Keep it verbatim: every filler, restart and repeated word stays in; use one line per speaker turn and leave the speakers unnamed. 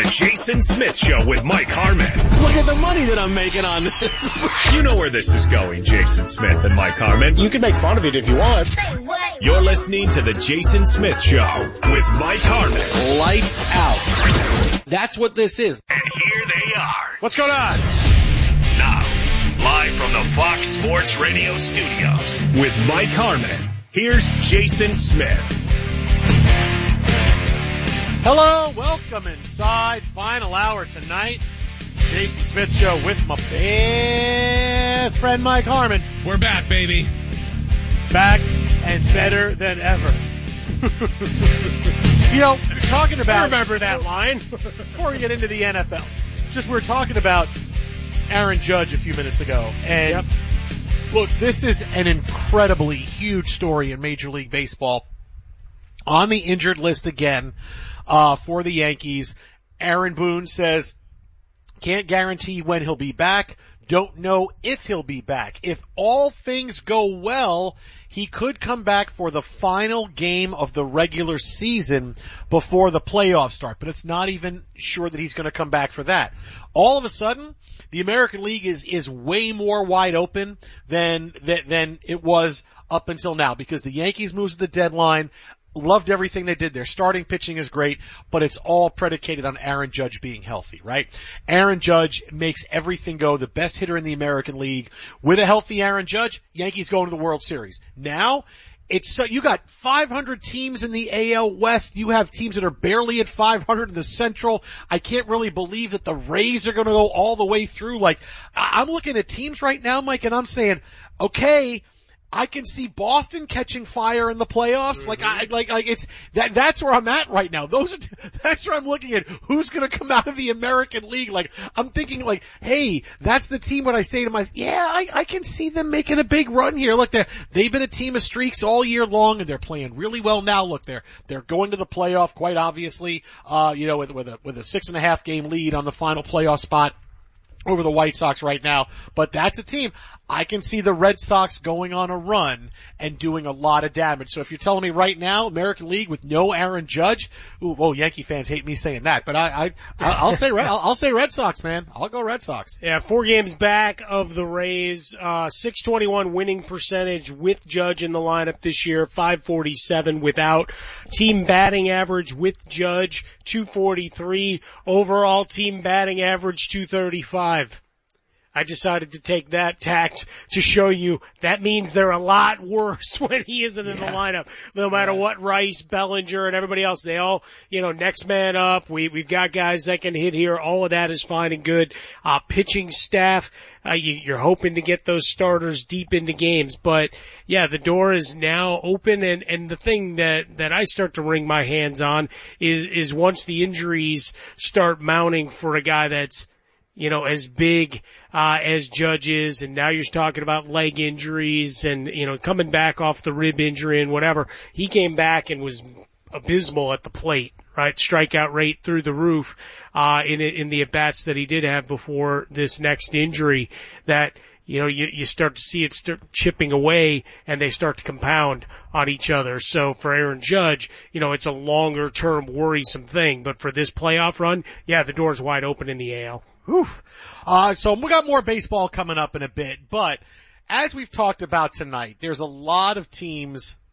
The Jason Smith Show with Mike Harmon.
Look at the money that I'm making on this.
You know where this is going, Jason Smith and Mike Harmon.
You can make fun of it if you want.
You're listening to The Jason Smith Show with Mike Harmon.
Lights out. That's what this is.
And here they are.
What's going on?
Now, live from the Fox Sports Radio studios with Mike Harmon, here's Jason Smith.
Hello, welcome inside. Final hour tonight. Jason Smith Show with my best friend Mike Harmon.
We're back, baby.
Back and better than ever. You know, we're talking about...
I remember that line.
Before we get into the N F L, just we were talking about Aaron Judge a few minutes ago. And
yep.
Look, this is an incredibly huge story in Major League Baseball. On the injured list again uh for the Yankees, Aaron Boone says, can't guarantee when he'll be back. Don't know if he'll be back. If all things go well, he could come back for the final game of the regular season before the playoffs start, but it's not even sure that he's going to come back for that. All of a sudden, the American League is, is way more wide open than, than, than it was up until now, because the Yankees moves to the deadline. Loved everything they did. Their starting pitching is great, but it's all predicated on Aaron Judge being healthy, right? Aaron Judge makes everything go. The best hitter in the American League. With a healthy Aaron Judge, Yankees go to the World Series. Now, it's so, you got five hundred teams in the A L West. You have teams that are barely at five hundred in the Central. I can't really believe that the Rays are going to go all the way through. Like, I'm looking at teams right now, Mike, and I'm saying, okay, I can see Boston catching fire in the playoffs. Mm-hmm. Like I, like, like it's, that, that's where I'm at right now. Those are, that's where I'm looking at who's gonna come out of the American League. Like, I'm thinking like, hey, that's the team when I say to myself, yeah, I, I can see them making a big run here. Look, they're, they've been a team of streaks all year long and they're playing really well now. Look, they're, they're going to the playoff quite obviously, uh, you know, with, with a, with a six and a half game lead on the final playoff spot over the White Sox right now, but that's a team. I can see the Red Sox going on a run and doing a lot of damage. So if you're telling me right now, American League with no Aaron Judge, ooh, whoa, Yankee fans hate me saying that, but I, I, I'll say, I'll, I'll say Red Sox, man. I'll go Red Sox.
Yeah, four games back of the Rays, uh, six twenty-one winning percentage with Judge in the lineup this year, five forty-seven without. Team batting average with Judge, two forty-three. Overall team batting average, two thirty-five. I decided to take that tact to show you that means they're a lot worse when he isn't in yeah. the lineup. No matter yeah. what, Rice, Bellinger, and everybody else, they all, you know, next man up. We, we've got guys that can hit here. All of that is fine and good. Uh, pitching staff, uh, you, you're hoping to get those starters deep into games. But yeah, the door is now open. And, and the thing that, that I start to wring my hands on is, is once the injuries start mounting for a guy that's, you know, as big, uh, as Judge is, and now you're talking about leg injuries and, you know, coming back off the rib injury and whatever. He came back and was abysmal at the plate, right? Strikeout rate through the roof, uh, in, in the at-bats that he did have before this next injury that, you know, you, you start to see it start chipping away and they start to compound on each other. So for Aaron Judge, you know, it's a longer term worrisome thing, but for this playoff run, yeah, the door's wide open in the A L.
Oof. Uh, so we got more baseball coming up in a bit, but as we've talked about tonight, there's a lot of teams